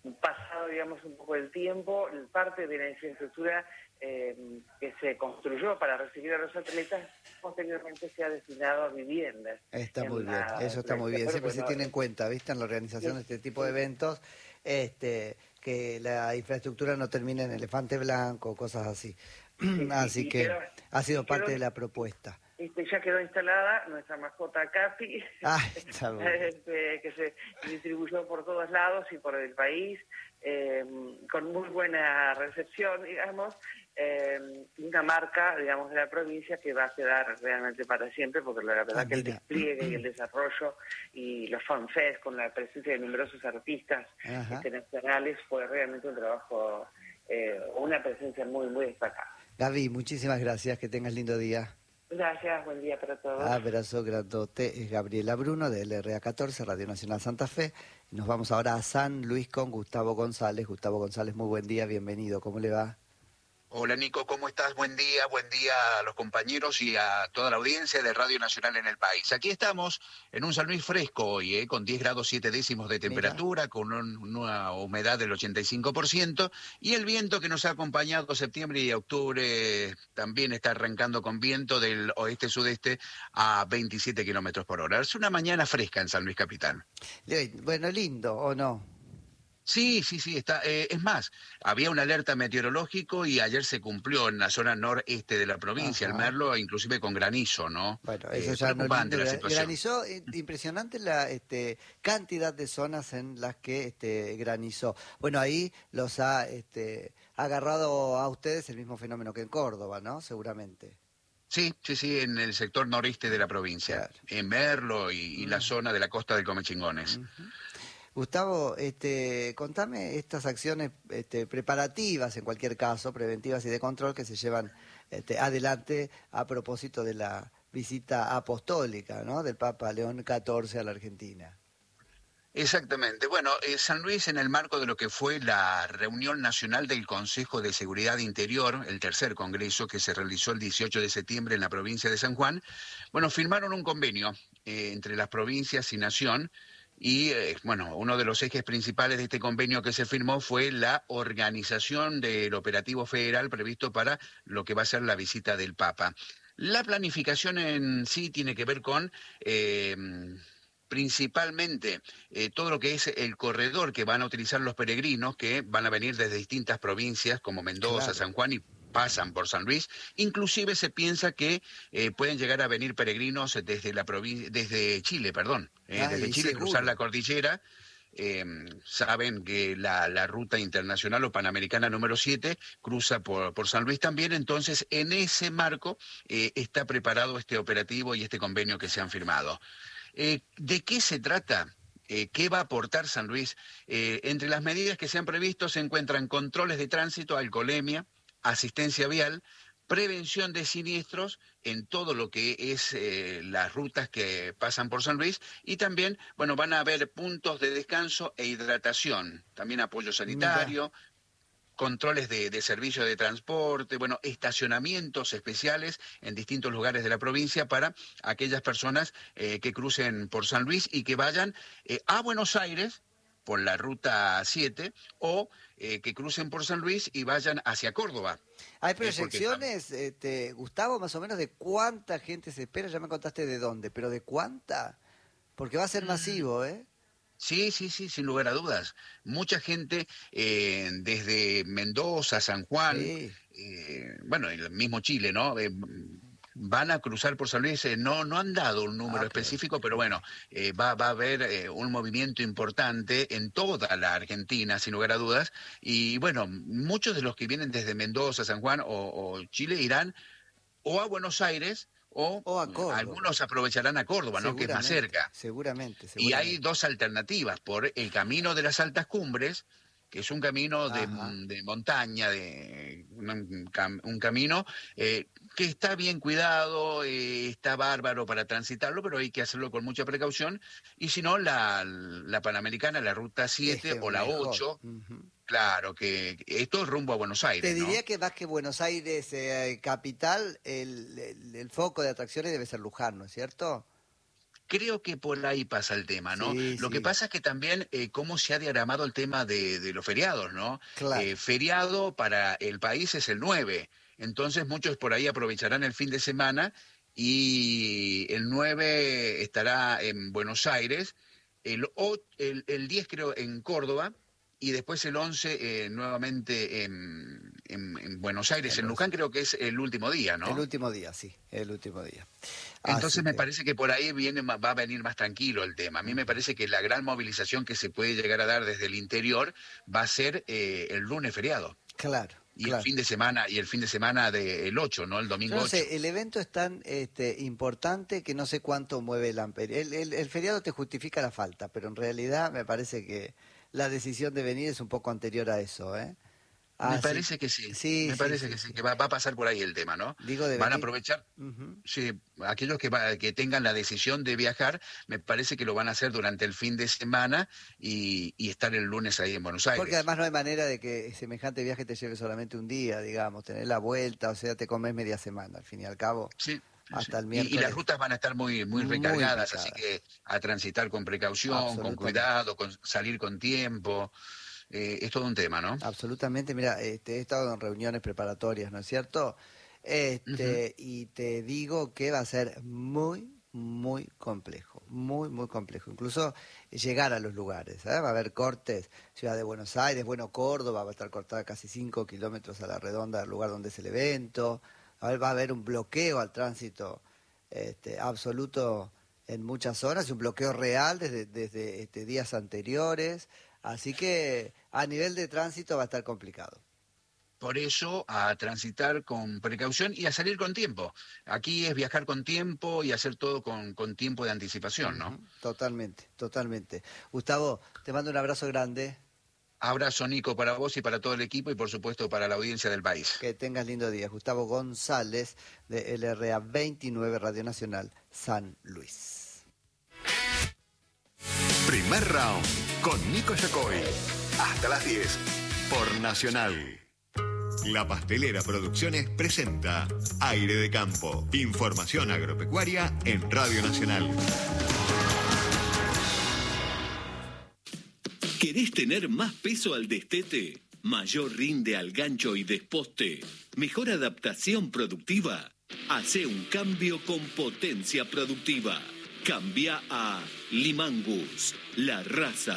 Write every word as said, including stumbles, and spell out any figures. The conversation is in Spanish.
pasado, digamos, un poco el tiempo, parte de la infraestructura eh, que se construyó para recibir a los atletas, posteriormente se ha destinado a viviendas. Está muy bien, la, eso está muy bien. pero Siempre se bueno, tiene en cuenta, ¿viste? En la organización de este tipo de eventos, este, que la infraestructura no termine en elefante blanco o cosas así. sí, Así y que quedó, ha sido y quedó, parte de la propuesta. Este, ya quedó instalada nuestra mascota Capi, Ah, está bien. este, que se distribuyó por todos lados y por el país, eh, con muy buena recepción, digamos, eh, una marca, digamos, de la provincia que va a quedar realmente para siempre, porque la verdad Ah, que el mira. despliegue y el desarrollo y los fanfests con la presencia de numerosos artistas este, nacionales fue realmente un trabajo, eh, una presencia muy, muy destacada. Gaby, muchísimas gracias, que tengas lindo día. Gracias, buen día para todos. Abrazo grandote, es Gabriela Bruno de L R A catorce, Radio Nacional Santa Fe. Nos vamos ahora a San Luis con Gustavo González. Gustavo González, muy buen día, bienvenido, ¿cómo le va? Hola Nico, ¿cómo estás? Buen día, buen día a los compañeros y a toda la audiencia de Radio Nacional en el país. Aquí estamos en un San Luis fresco hoy, ¿eh? Con diez grados siete décimos de temperatura, Mira. Con un, una humedad del ochenta y cinco por ciento y el viento que nos ha acompañado septiembre y octubre también está arrancando con viento del oeste-sudeste a veintisiete kilómetros por hora. Es una mañana fresca en San Luis Capital. Bueno, lindo, ¿o no? Sí, sí, sí, está. Eh, es más, había una alerta meteorológico y ayer se cumplió en la zona noreste de la provincia, Ajá. el Merlo, inclusive con granizo, ¿no? Bueno, eso eh, ya preocupante no la situación. Granizó, impresionante la este, cantidad de zonas en las que este, granizó. Bueno, ahí los ha este, agarrado a ustedes el mismo fenómeno que en Córdoba, ¿no? Seguramente. Sí, sí, sí, en el sector noreste de la provincia, claro. En Merlo y, y uh-huh. la zona de la costa del Comechingones. Uh-huh. Gustavo, este, contame estas acciones este, preparativas, en cualquier caso, preventivas y de control que se llevan este, adelante a propósito de la visita apostólica, ¿no?, del Papa León catorce a la Argentina. Exactamente. Bueno, eh, San Luis, en el marco de lo que fue la reunión nacional del Consejo de Seguridad Interior, el tercer congreso que se realizó el dieciocho de septiembre en la provincia de San Juan, bueno, firmaron un convenio eh, entre las provincias y Nación. Y, eh, bueno, uno de los ejes principales de este convenio que se firmó fue la organización del operativo federal previsto para lo que va a ser la visita del Papa. La planificación en sí tiene que ver con... Eh, principalmente eh, todo lo que es el corredor que van a utilizar los peregrinos que van a venir desde distintas provincias como Mendoza, claro. San Juan y pasan por San Luis. Inclusive se piensa que eh, pueden llegar a venir peregrinos desde la provincia, desde Chile, perdón, eh, Ay, desde Chile seguro. Cruzar la cordillera. Eh, saben que la, la ruta internacional o panamericana número siete cruza por, por San Luis también, entonces en ese marco eh, está preparado este operativo y este convenio que se han firmado. Eh, ¿De qué se trata? Eh, ¿Qué va a aportar San Luis? Eh, entre las medidas que se han previsto se encuentran controles de tránsito, alcoholemia, asistencia vial, prevención de siniestros en todo lo que es eh, las rutas que pasan por San Luis y también, bueno, van a haber puntos de descanso e hidratación, también apoyo sanitario, Mira. controles de, de servicio de transporte, bueno, estacionamientos especiales en distintos lugares de la provincia para aquellas personas eh, que crucen por San Luis y que vayan eh, a Buenos Aires por la ruta siete o eh, que crucen por San Luis y vayan hacia Córdoba. ¿Hay proyecciones, eh, este, Gustavo, más o menos de cuánta gente se espera? Ya me contaste de dónde, pero ¿de cuánta? Porque va a ser masivo, ¿eh? Sí, sí, sí, sin lugar a dudas. Mucha gente eh, desde Mendoza, San Juan, sí. eh, bueno, el mismo Chile, ¿no? Eh, van a cruzar por San Luis, eh, no no han dado un número ah, específico, pero bueno, eh, va, va a haber eh, un movimiento importante en toda la Argentina, sin lugar a dudas, y bueno, muchos de los que vienen desde Mendoza, San Juan o, o Chile irán o a Buenos Aires, o, o a Córdoba. Algunos aprovecharán a Córdoba, ¿no?, que es más cerca. Seguramente, seguramente. Y hay dos alternativas, por el camino de las altas cumbres, que es un camino de, de montaña, de un, un camino eh, que está bien cuidado, eh, está bárbaro para transitarlo, pero hay que hacerlo con mucha precaución. Y si no, la, la Panamericana, la Ruta siete es que o la mejor. ocho, uh-huh. Claro, que esto es rumbo a Buenos Aires. Te diría ¿no? que más que Buenos Aires eh, capital, el, el, el foco de atracciones debe ser Luján, ¿no es cierto? Creo que por ahí pasa el tema, ¿no? Sí, Lo sí. que pasa es que también eh, cómo se ha diagramado el tema de, de los feriados, ¿no? Claro. Eh, feriado para el país es el nueve, entonces muchos por ahí aprovecharán el fin de semana y el nueve estará en Buenos Aires, el, o- el, el diez creo en Córdoba, y después el once eh, nuevamente en, en- en Buenos Aires. En En Buenos Luján Aires. creo que es el último día, El ¿no? último día, sí, el último día. Entonces Así me que, parece que por ahí viene, ma- va a venir más tranquilo el tema. A mí me ujú, parece que la gran movilización que se puede llegar a dar desde el interior va a ser eh, el lunes feriado claro, y el claro. fin de semana y el fin de semana del ocho, ¿no? El Yo domingo no ocho. sé, el evento es tan este, importante que no sé cuánto mueve el amperio. El, el, el feriado te justifica la falta, pero en realidad me parece que la decisión de venir es un poco anterior a eso, ¿eh? Me Así, parece que sí, sí, me sí, parece sí, que sí, sí. que va, va a pasar por ahí el tema, ¿no? Digo de Van a venir. aprovechar, Ujú. sí, aquellos que, va- que tengan la decisión de viajar, me parece que lo van a hacer durante el fin de semana y, y estar el lunes ahí en Buenos Porque Aires. además no hay manera de que semejante viaje te lleve solamente un día, digamos, tener la vuelta, o sea, te comes media semana, al fin y al cabo, Sí, sí, sí. hasta el Y, y las miércoles, rutas van a estar muy, muy muy recargadas, así picada, que a transitar con precaución, con absolutamente. cuidado, con salir con tiempo. Eh, es todo un tema, ¿no? Absolutamente, mira, este, he estado en reuniones preparatorias, ¿no es cierto? Ujú. Este, y te digo que va a ser muy, muy complejo, muy, muy complejo. Incluso llegar a los lugares, ¿eh? Va a haber cortes, Ciudad de Buenos Aires, bueno, Córdoba va a estar cortada casi cinco kilómetros a la redonda del lugar donde es el evento. A ver, va a haber un bloqueo al tránsito este, absoluto en muchas zonas, y un bloqueo real desde, desde este, días anteriores. Así que a nivel de tránsito va a estar complicado. Por eso, a transitar con precaución y a salir con tiempo. Aquí es viajar con tiempo y hacer todo con, con tiempo de anticipación, ¿no? Ujú, totalmente, totalmente. Gustavo, te mando un abrazo grande. Abrazo, Nico, para vos y para todo el equipo y por supuesto para la audiencia del país. Que tengas lindo día. Gustavo González de L R A veintinueve Radio Nacional San Luis. Primer round con Nico Yacoy. Hasta las diez por Nacional. La Pastelera Producciones presenta Aire de Campo. Información agropecuaria en Radio Nacional. ¿Querés tener más peso al destete? ¿Mayor rinde al gancho y desposte? ¿Mejor adaptación productiva? Hacé un cambio con potencia productiva. Cambia a Limangus, la raza